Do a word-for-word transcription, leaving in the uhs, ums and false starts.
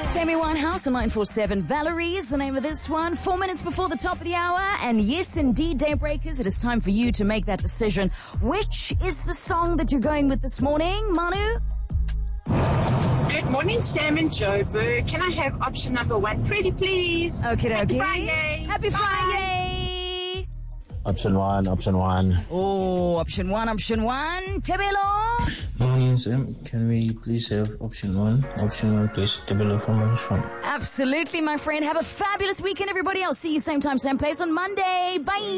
Amy Winehouse and nine four seven. Valerie is the name of this one. Four minutes before the top of the hour. And yes, indeed, Daybreakers, it is time for you to make that decision. Which is the song that you're going with this morning, Manu? Good morning, Sam and Joburg. Can I have option number one, pretty please? Okay, Happy okay. Friday. Happy Bye. Friday. Option one, option one. Oh, option one, option one. Tebelo. Morning, Sam. Can we please have option one? Option one, please. Tebelo from Mansham. Absolutely, my friend. Have a fabulous weekend, everybody. I'll see you same time, same place on Monday. Bye.